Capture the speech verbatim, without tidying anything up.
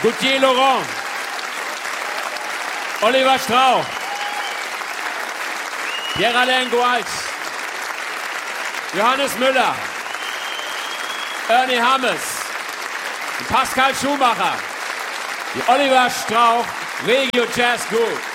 Gauthier Laurent, Oliver Strauch, Pierre-Alain Goals, Johannes Müller, Ernie Hammes, Pascal Schumacher, die Oliver Strauch Regio Jazz Group.